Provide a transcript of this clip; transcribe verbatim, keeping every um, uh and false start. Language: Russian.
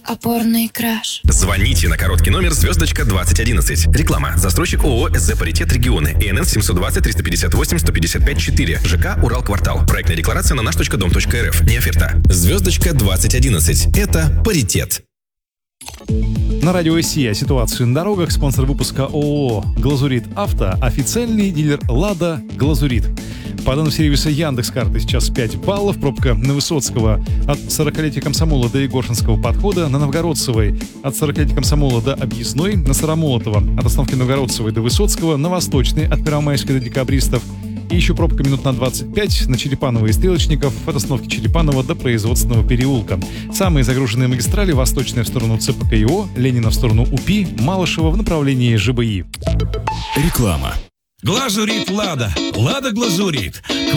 Опорный краш. Звоните на короткий номер звездочка двадцать одиннадцать. Реклама. Застройщик ООО СЗ «Паритет Регионы». ИНН семьсот двадцать триста пятьдесят восемь сто пятьдесят пять четыре. ЖК «Уралквартал». Проектная декларация на наш точка дом точка РФ. Не оферта. Звездочка двадцать одиннадцать. Это «Паритет». На радио Россия. Ситуацию на дорогах. Спонсор выпуска ООО «Глазурит Авто». Официальный дилер «Лада Глазурит». По данным сервиса Яндекс.Карты сейчас пять баллов. Пробка на Высоцкого от сорокалетия Комсомола до Егоршинского подхода. На Новгородцевой от сорокалетия Комсомола до Объездной. На Старомолотова от остановки Новгородцевой до Высоцкого. На Восточной от Первомайской до Декабристов. И еще пробка минут на двадцать пять на Черепанова и Стрелочников от остановки Черепанова до Производственного переулка. Самые загруженные магистрали: Восточная в сторону ЦПКИО, Ленина в сторону УПИ, Малышева в направлении ЖБИ. Реклама. Глазурит Лада. Лада Глазурит.